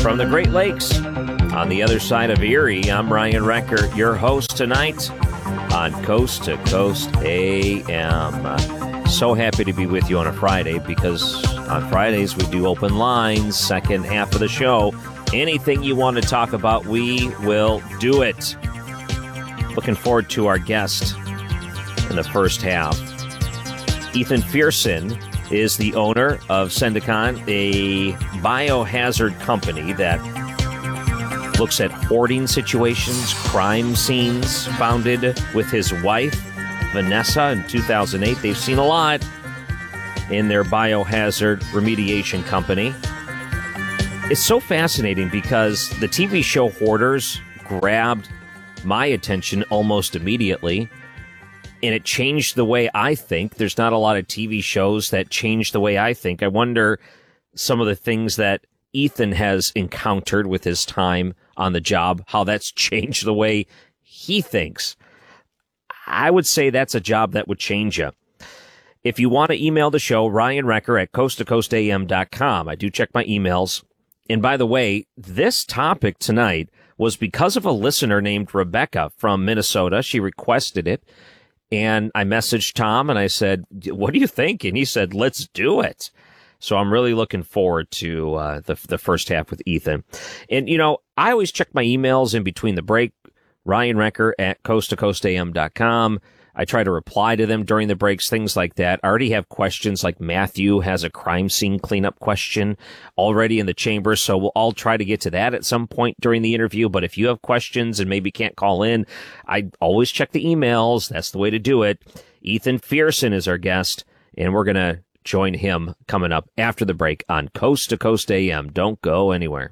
From the Great Lakes, on the other side of Erie, I'm Ryan Recker, your host tonight on Coast to Coast AM. So happy to be with you on a Friday, because on Fridays we do open lines, second half of the show. Anything you want to talk about, we will do it. Looking forward to our guest in the first half. Ethan Fearson is the owner of Sendicon, a biohazard company that looks at hoarding situations, crime scenes, founded with his wife, Vanessa, in 2008. They've seen a lot in their biohazard remediation company. It's so fascinating because the TV show Hoarders grabbed my attention almost immediately, and it changed the way I think. There's not a lot of TV shows that change the way I think. I wonder some of the things that Ethan has encountered with his time on the job, how that's changed the way he thinks. I would say that's a job that would change you. If you want to email the show, Ryan Recker at coasttocoastam.com. I do check my emails. And by the way, this topic tonight was because of a listener named Rebecca from Minnesota. She requested it. And I messaged Tom and I said, what do you think? And he said, let's do it. So I'm really looking forward to the first half with Ethan. And, you know, I always check my emails in between the break, Ryan Recker at coasttocoastam.com. I try to reply to them during the breaks, things like that. I already have questions, like Matthew has a crime scene cleanup question already in the chamber, so I'll try to get to that at some point during the interview. But if you have questions and maybe can't call in, I always check the emails. That's the way to do it. Ethan Fearson is our guest, and we're going to join him coming up after the break on Coast to Coast AM. Don't go anywhere.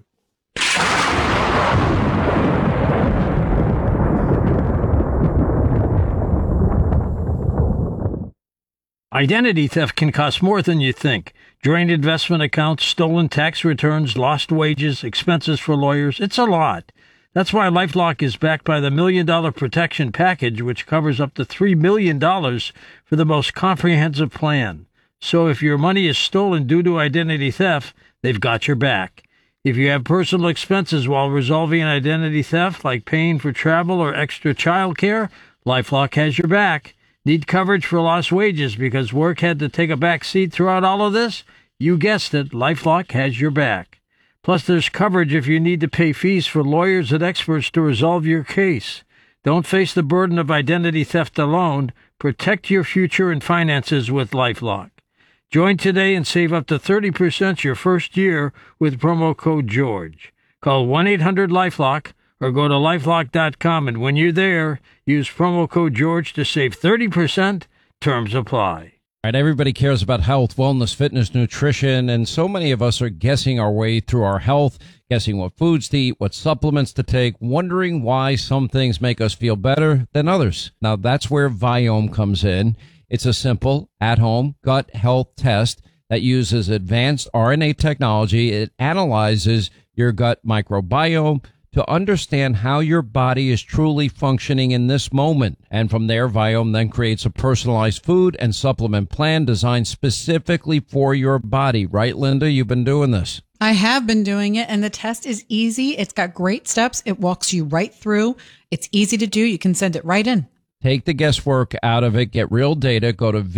Identity theft can cost more than you think. Drained investment accounts, stolen tax returns, lost wages, expenses for lawyers. It's a lot. That's why LifeLock is backed by the $1 Million Protection Package, which covers up to $3 million for the most comprehensive plan. So if your money is stolen due to identity theft, they've got your back. If you have personal expenses while resolving identity theft, like paying for travel or extra child care, LifeLock has your back. Need coverage for lost wages because work had to take a back seat throughout all of this? You guessed it, LifeLock has your back. Plus, there's coverage if you need to pay fees for lawyers and experts to resolve your case. Don't face the burden of identity theft alone. Protect your future and finances with LifeLock. Join today and save up to 30% your first year with promo code GEORGE. Call 1-800-LifeLock or go to lifelock.com, and when you're there, use promo code GEORGE to save 30%. Terms apply. All right, everybody cares about health, wellness, fitness, nutrition, and so many of us are guessing our way through our health, guessing what foods to eat, what supplements to take, wondering why some things make us feel better than others. Now, that's where Viome comes in. It's a simple, at-home gut health test that uses advanced RNA technology. It analyzes your gut microbiome to understand how your body is truly functioning in this moment. And from there, Viome then creates a personalized food and supplement plan designed specifically for your body. Right, Linda? You've been doing this. I have been doing it, and the test is easy. It's got great steps. It walks you right through. It's easy to do. You can send it right in. Take the guesswork out of it. Get real data. Go to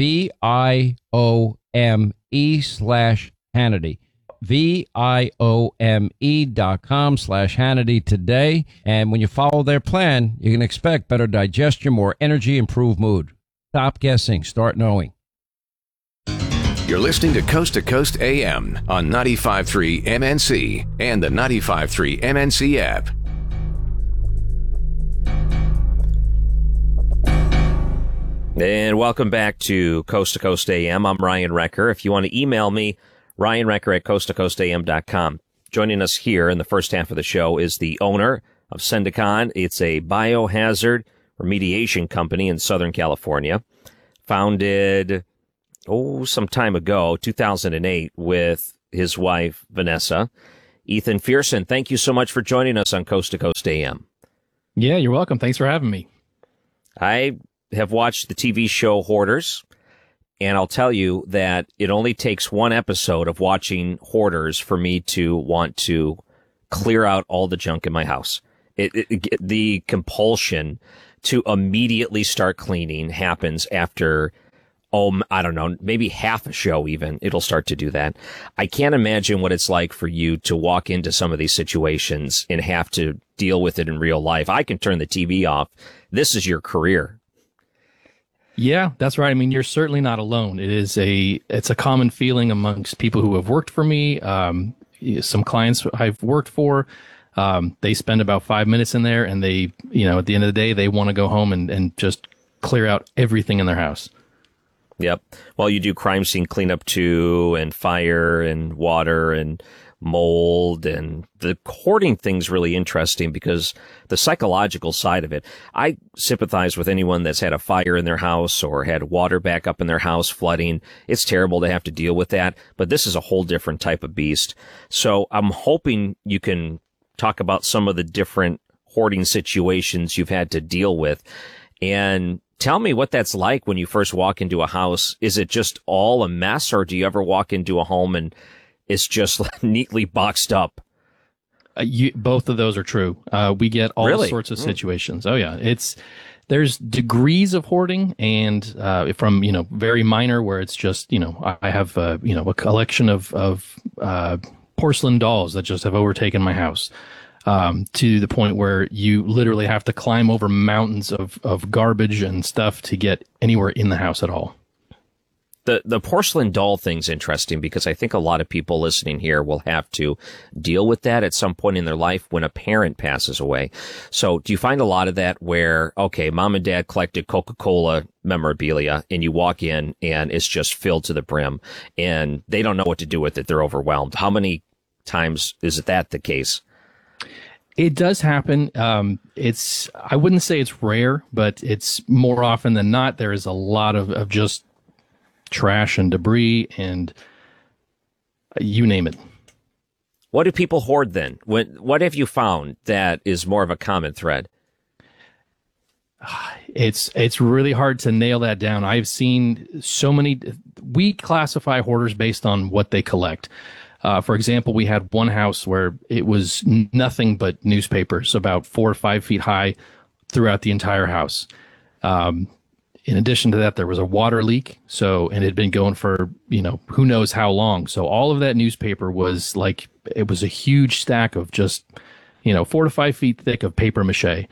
VIOME/Hannity. VIOME.com/Hannity today. And when you follow their plan, you can expect better digestion, more energy, improved mood. Stop guessing. Start knowing. You're listening to Coast AM on 95.3 MNC and the 95.3 MNC app. And welcome back to Coast AM. I'm Ryan Recker. If you want to email me, Ryan Recker at coasttocoastam.com. Joining us here in the first half of the show is the owner of Sendicon. It's a biohazard remediation company in Southern California, founded some time ago, 2008, with his wife, Vanessa. Ethan Fearson, thank you so much for joining us on Coast to Coast AM. Yeah, you're welcome. Thanks for having me. I have watched the TV show Hoarders, and I'll tell you that it only takes one episode of watching Hoarders for me to want to clear out all the junk in my house. The compulsion to immediately start cleaning happens after, I don't know, maybe half a show even. It'll start to do that. I can't imagine what it's like for you to walk into some of these situations and have to deal with it in real life. I can turn the TV off. This is your career. Yeah, that's right. I mean, you're certainly not alone. It's a common feeling amongst people who have worked for me. Some clients I've worked for, they spend about 5 minutes in there, and they, at the end of the day, they want to go home and just clear out everything in their house. Yep. Well, you do crime scene cleanup too, and fire and water and mold, and the hoarding thing's really interesting because the psychological side of it. I sympathize with anyone that's had a fire in their house or had water back up in their house, flooding. It's terrible to have to deal with that, but this is a whole different type of beast. So I'm hoping you can talk about some of the different hoarding situations you've had to deal with, and tell me what that's like when you first walk into a house. Is it just all a mess, or do you ever walk into a home and it's just neatly boxed up? Both of those are true. We get all sorts of situations. Oh yeah. There's degrees of hoarding, and from, very minor where it's just, I have, a collection of porcelain dolls that just have overtaken my house. To the point where you literally have to climb over mountains of garbage and stuff to get anywhere in the house at all. The porcelain doll thing's interesting because I think a lot of people listening here will have to deal with that at some point in their life when a parent passes away. So do you find a lot of that where, okay, mom and dad collected Coca-Cola memorabilia and you walk in and it's just filled to the brim and they don't know what to do with it. They're overwhelmed. How many times is that the case? It does happen. I wouldn't say it's rare, but it's more often than not. There is a lot of just trash and debris and you name it. What do people hoard then? What have you found that is more of a common thread? It's really hard to nail that down. I've seen so many. We classify hoarders based on what they collect. For example, we had one house where it was nothing but newspapers, about 4 or 5 feet high throughout the entire house. In addition to that, there was a water leak. And it had been going for, who knows how long. So all of that newspaper was it was a huge stack of just, 4 to 5 feet thick of paper mache.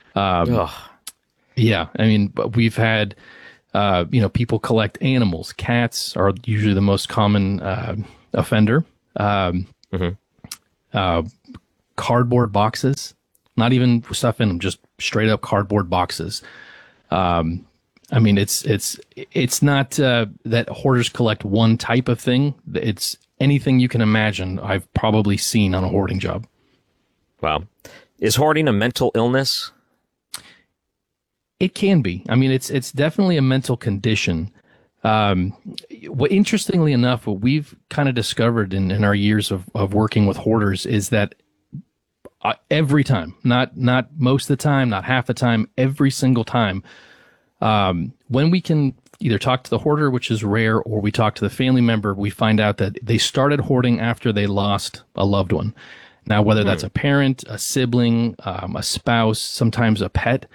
Yeah. I mean, but we've had, people collect animals. Cats are usually the most common, offender. Cardboard boxes, not even stuff in them, just straight up cardboard boxes. I mean, it's not that hoarders collect one type of thing. It's anything you can imagine I've probably seen on a hoarding job. Wow. Is hoarding a mental illness? It can be. I mean, it's definitely a mental condition. Interestingly enough, what we've kind of discovered in our years of working with hoarders is that every time, not most of the time, not half the time, every single time, when we can either talk to the hoarder, which is rare, or we talk to the family member, we find out that they started hoarding after they lost a loved one. Now, whether that's a parent, a sibling, a spouse, sometimes a pet,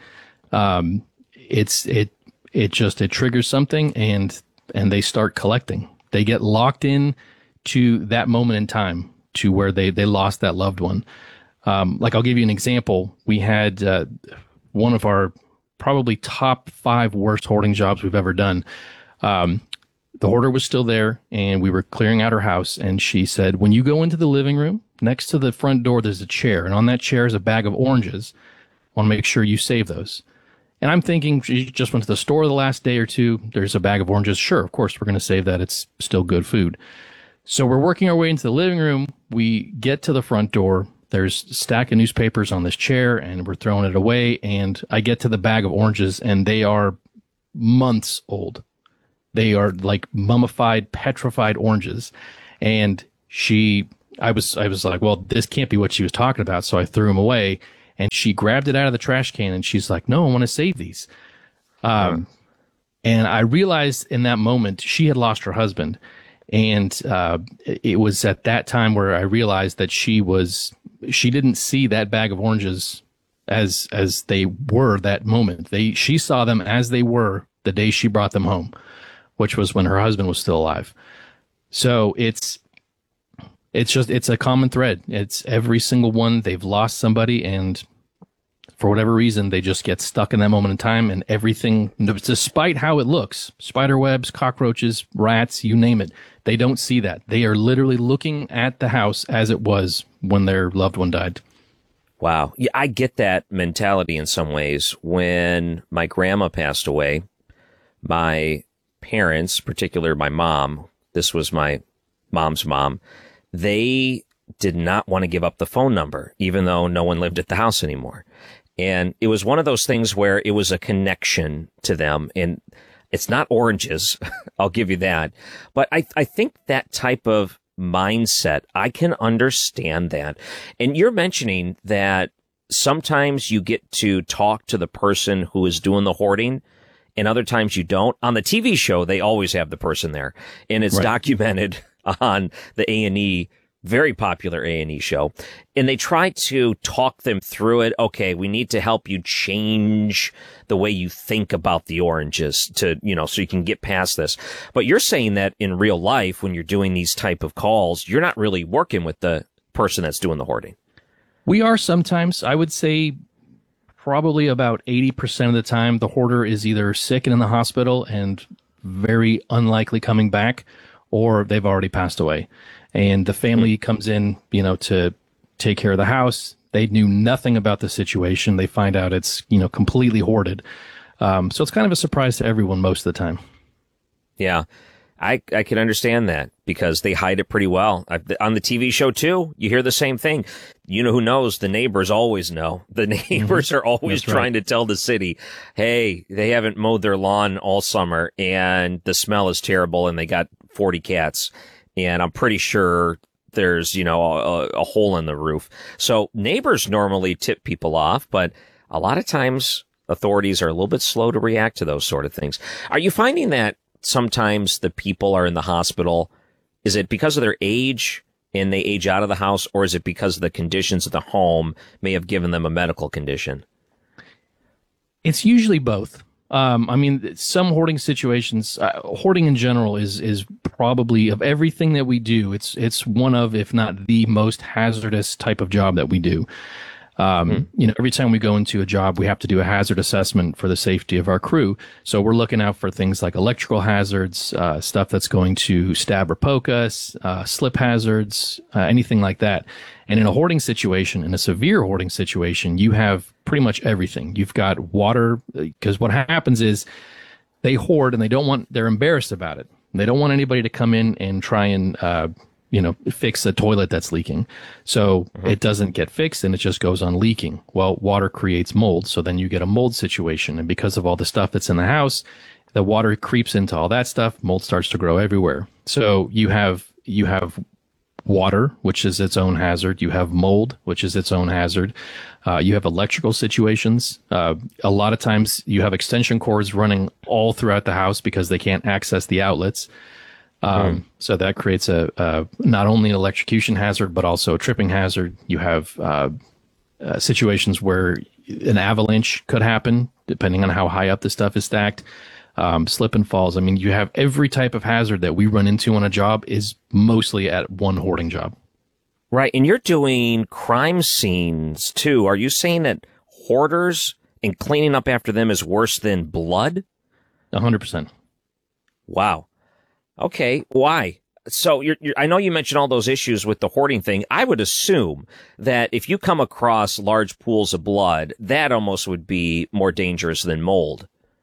it triggers something and they start collecting. They get locked in to that moment in time to where they lost that loved one. I'll give you an example. We had, one of our probably top 5 worst hoarding jobs we've ever done. The hoarder was still there and we were clearing out her house. And she said, when you go into the living room, next to the front door, there's a chair. And on that chair is a bag of oranges. I want to make sure you save those. And I'm thinking she just went to the store the last day or two. There's a bag of oranges. Sure, of course, we're going to save that. It's still good food. So we're working our way into the living room. We get to the front door. There's a stack of newspapers on this chair and we're throwing it away. And I get to the bag of oranges and they are months old. They are like mummified, petrified oranges. And I was like, well, this can't be what she was talking about. So I threw them away. And she grabbed it out of the trash can and she's like, no, I want to save these. And I realized in that moment she had lost her husband. And it was at that time where I realized that she was she didn't see that bag of oranges as they were that moment. She saw them as they were the day she brought them home, which was when her husband was still alive. So it's a common thread. It's every single one. They've lost somebody, and for whatever reason, they just get stuck in that moment in time, and everything, despite how it looks, spider webs, cockroaches, rats, you name it, they don't see that. They are literally looking at the house as it was when their loved one died. Wow. Yeah, I get that mentality in some ways. When my grandma passed away, my parents, particularly my mom, this was my mom's mom, they did not want to give up the phone number, even though no one lived at the house anymore. And it was one of those things where it was a connection to them. And it's not oranges, I'll give you that. But I think that type of mindset, I can understand that. And you're mentioning that sometimes you get to talk to the person who is doing the hoarding, and other times you don't. On the TV show, they always have the person there. And it's documented on the A&E, very popular A&E show. And they try to talk them through it. Okay, we need to help you change the way you think about the oranges to, so you can get past this. But you're saying that in real life, when you're doing these type of calls, you're not really working with the person that's doing the hoarding. We are sometimes. I would say probably about 80% of the time, the hoarder is either sick and in the hospital and very unlikely coming back, or they've already passed away. And the family comes in, to take care of the house. They knew nothing about the situation. They find out it's, completely hoarded. So it's kind of a surprise to everyone most of the time. Yeah, I can understand that because they hide it pretty well. On the TV show, too, you hear the same thing. Who knows? The neighbors always know. The neighbors are always trying to tell the city, hey, they haven't mowed their lawn all summer and the smell is terrible and they got 40 cats. And I'm pretty sure there's, a hole in the roof. So neighbors normally tip people off, but a lot of times authorities are a little bit slow to react to those sort of things. Are you finding that sometimes the people are in the hospital? Is it because of their age and they age out of the house, or is it because of the conditions of the home may have given them a medical condition? It's usually both. Some hoarding situations, hoarding in general is probably, of everything that we do, it's one of, if not the most hazardous type of job that we do. Every time we go into a job, we have to do a hazard assessment for the safety of our crew. So we're looking out for things like electrical hazards, stuff that's going to stab or poke us, slip hazards, anything like that. And in a hoarding situation, in a severe hoarding situation, you have pretty much everything. You've got water, because what happens is they hoard and they're embarrassed about it. They don't want anybody to come in and try and, fix a toilet that's leaking. So it doesn't get fixed and it just goes on leaking. Well, water creates mold. So then you get a mold situation. And because of all the stuff that's in the house, the water creeps into all that stuff. Mold starts to grow everywhere. So you have water, which is its own hazard. You have mold, which is its own hazard. You have electrical situations. A lot of times you have extension cords running all throughout the house because they can't access the outlets. So that creates a not only an electrocution hazard, but also a tripping hazard. You have situations where an avalanche could happen, depending on how high up the stuff is stacked. Slip and falls. You have every type of hazard that we run into on a job is mostly at one hoarding job. Right. And you're doing crime scenes, too. Are you saying that hoarders and cleaning up after them is worse than blood? 100%. Wow. Okay. Why? So I know you mentioned all those issues with the hoarding thing. I would assume that if you come across large pools of blood, that almost would be more dangerous than mold.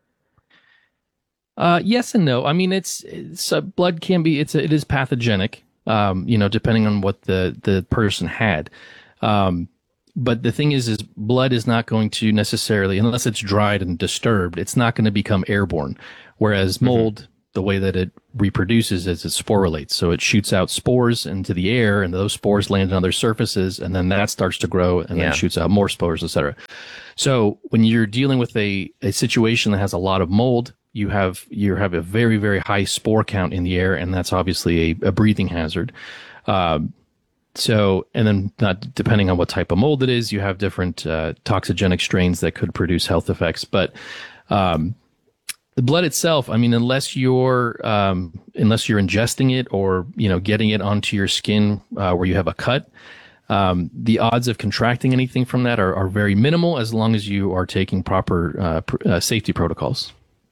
Yes and no. Blood can be, it is pathogenic, depending on what the person had. But the thing is blood is not going to necessarily, unless it's dried and disturbed, it's not going to become airborne. Whereas mold, the way that it reproduces is it sporulates. So it shoots out spores into the air, and those spores land on other surfaces, and then that starts to grow and then shoots out more spores, etc. So when you're dealing with a situation that has a lot of mold, you have a very, very high spore count in the air, and that's obviously a breathing hazard. So, and then depending on what type of mold it is, you have different toxigenic strains that could produce health effects. But the blood itself, I mean, unless you're ingesting it or, getting it onto your skin where you have a cut, the odds of contracting anything from that are very minimal as long as you are taking proper safety protocols.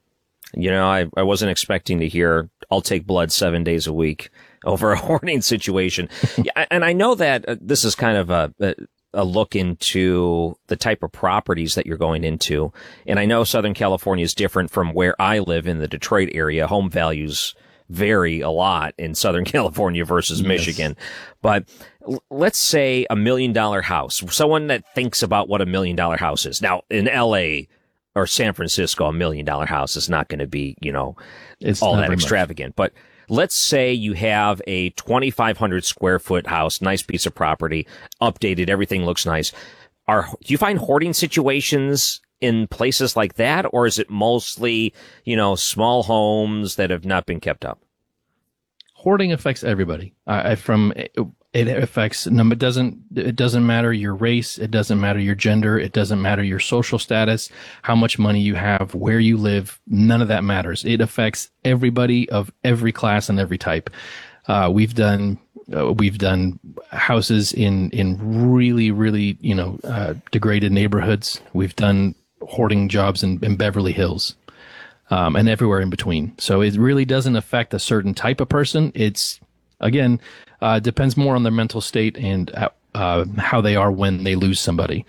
I wasn't expecting to hear, I'll take blood 7 days a week over a hoarding situation. And I know that this is kind of a look into the type of properties that you're going into. And I know Southern California is different from where I live in the Detroit area. Home values vary a lot in Southern California versus Michigan. But let's say $1 million house, someone that thinks about what $1 million house is. Now, in LA or San Francisco, $1 million house is not going to be, it's all that extravagant. But let's say you have a 2,500 square foot house, nice piece of property, updated, everything looks nice. Do you find hoarding situations in places like that, or is it mostly, small homes that have not been kept up? Hoarding affects everybody. It affects it doesn't matter your race, it doesn't matter your gender, it doesn't matter your social status, how much money you have, where you live, none of that matters. It affects everybody of every class and every type. We've done houses in really, really, degraded neighborhoods. We've done hoarding jobs in Beverly Hills, and everywhere in between. So it really doesn't affect a certain type of person. It's, again, depends more on their mental state and how they are when they lose somebody.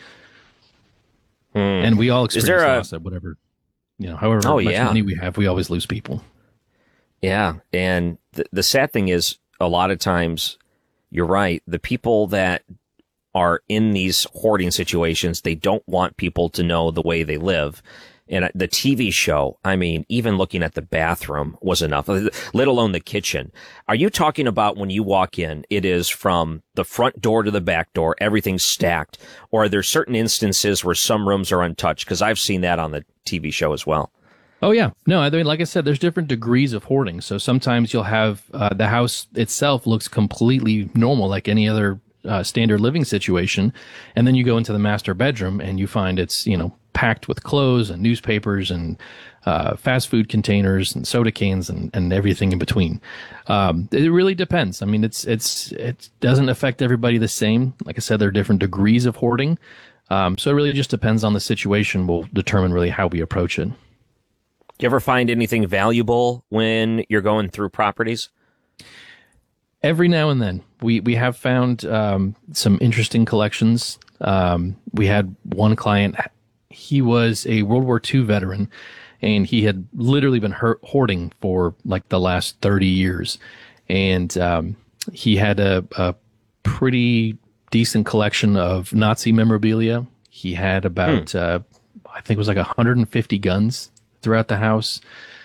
And we all experience loss at whatever, however much money we have, we always lose people. Yeah. And the sad thing is, a lot of times, you're right, the people that are in these hoarding situations, they don't want people to know the way they live. And the TV show, I mean, even looking at the bathroom was enough, let alone the kitchen. Are you talking about when you walk in, it is from the front door to the back door, everything's stacked? Or are there certain instances where some rooms are untouched? Because I've seen that on the TV show as well. Oh, yeah. No, I mean, like I said, there's different degrees of hoarding. So sometimes you'll have the house itself looks completely normal, like any other standard living situation. And then you go into the master bedroom and you find it's, packed with clothes and newspapers and fast food containers and soda cans and everything in between. It really depends. I mean, it doesn't affect everybody the same. Like I said, there are different degrees of hoarding. So it really just depends on the situation. Will determine really how we approach it. Do you ever find anything valuable when you're going through properties? Every now and then, we have found some interesting collections. We had one client. He was a World War II veteran, and he had literally been hoarding for like the last 30 years. And he had a pretty decent collection of Nazi memorabilia. He had about, I think it was like 150 guns throughout the house.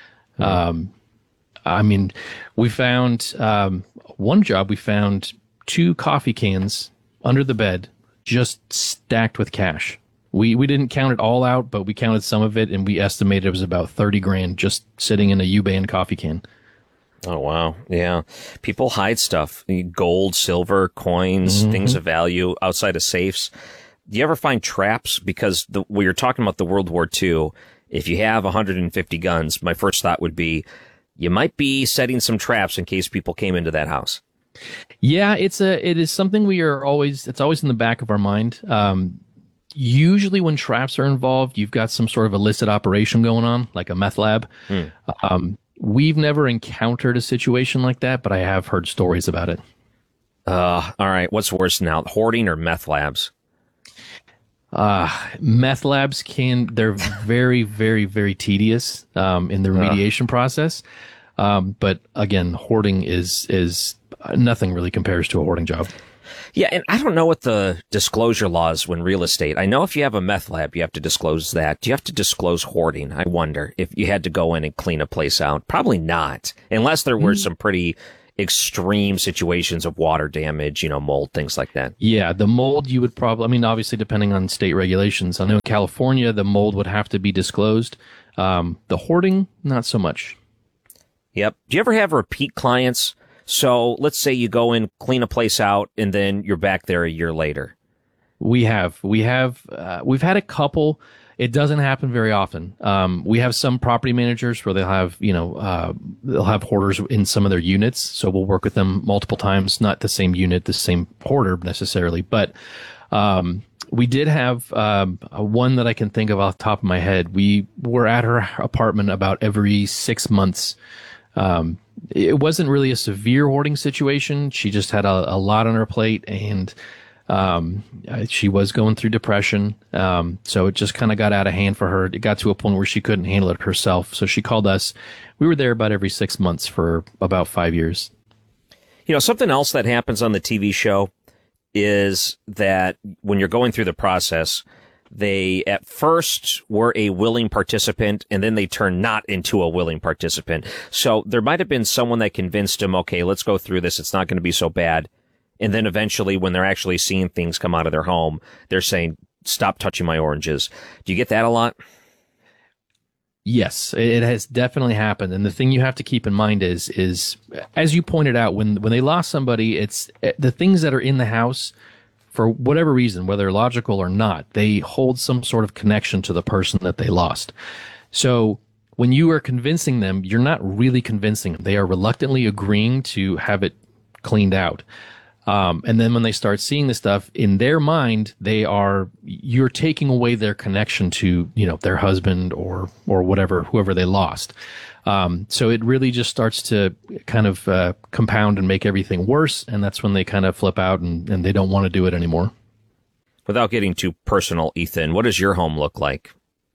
I mean, we found one job, we found 2 coffee cans under the bed, just stacked with cash. We didn't count it all out, but we counted some of it, and we estimated it was about $30,000 just sitting in a U-Bahn coffee can. Oh, wow. Yeah. People hide stuff, gold, silver, coins, things of value outside of safes. Do you ever find traps? Because when you're talking about the World War II, if you have 150 guns, my first thought would be you might be setting some traps in case people came into that house. Yeah, it is something it's always in the back of our mind. Usually when traps are involved, you've got some sort of illicit operation going on, like a meth lab. We've never encountered a situation like that, but I have heard stories about it. All right. What's worse now, hoarding or meth labs? Meth labs they're very, very, very tedious in the remediation process. But again, hoarding is nothing really compares to a hoarding job. Yeah, and I don't know what the disclosure laws when real estate. I know if you have a meth lab, you have to disclose that. Do you have to disclose hoarding? I wonder if you had to go in and clean a place out. Probably not, unless there were some pretty extreme situations of water damage, mold, things like that. Yeah, the mold you would probably, obviously depending on state regulations. I know in California, the mold would have to be disclosed. The hoarding, not so much. Yep. Do you ever have repeat clients? So let's say you go in, clean a place out, and then you're back there a year later. We've had a couple. It doesn't happen very often. We have some property managers where they'll have hoarders in some of their units. So we'll work with them multiple times, not the same unit, the same hoarder necessarily. But we did have one that I can think of off the top of my head. We were at her apartment about every 6 months. It wasn't really a severe hoarding situation. She just had a lot on her plate, and she was going through depression. So it just kind of got out of hand for her. It got to a point where she couldn't handle it herself. So she called us. We were there about every 6 months for about 5 years. You know, something else that happens on the TV show is that when you're going through the process, they at first were a willing participant, and then they turn not into a willing participant. So there might have been someone that convinced him, okay, let's go through this. It's not going to be so bad. And then eventually, when they're actually seeing things come out of their home, they're saying, stop touching my oranges. Do you get that a lot? Yes, it has definitely happened. And the thing you have to keep in mind is as you pointed out, when they lost somebody, it's the things that are in the house, for whatever reason, whether logical or not, they hold some sort of connection to the person that they lost. So when you are convincing them, you're not really convincing them. They are reluctantly agreeing to have it cleaned out. And then when they start seeing this stuff in their mind, you're taking away their connection to, their husband or whatever, whoever they lost. So it really just starts to kind of compound and make everything worse. And that's when they kind of flip out and they don't want to do it anymore. Without getting too personal, Ethan, what does your home look like?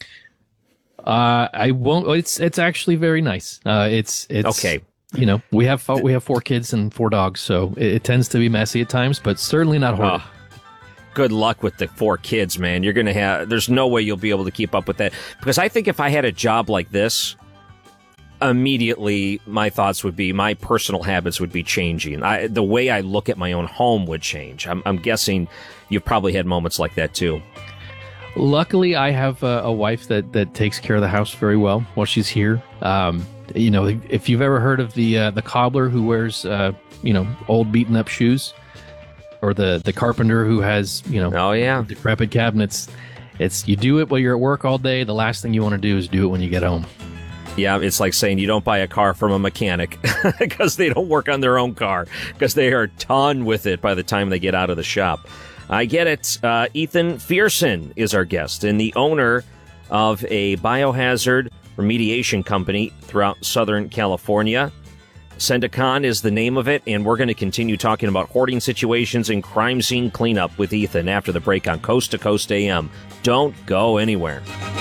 I won't. It's actually very nice. It's okay. We have 4 kids and 4 dogs, so it tends to be messy at times, but certainly not horrible. Good luck with the 4 kids, man. There's no way you'll be able to keep up with that. Because I think if I had a job like this, immediately my thoughts would be, my personal habits would be changing. The way I look at my own home would change. I'm guessing you've probably had moments like that too. Luckily, I have a wife that takes care of the house very well while she's here. If you've ever heard of the cobbler who wears old beaten up shoes, or the carpenter who has decrepit cabinets, you do it while you're at work all day. The last thing you want to do is do it when you get home. Yeah, it's like saying you don't buy a car from a mechanic because they don't work on their own car, because they are done with it by the time they get out of the shop. I get it. Ethan Fearson is our guest, and the owner of a biohazard remediation company throughout Southern California. Sendicon is the name of it, and we're going to continue talking about hoarding situations and crime scene cleanup with Ethan after the break on Coast to Coast AM. Don't go anywhere.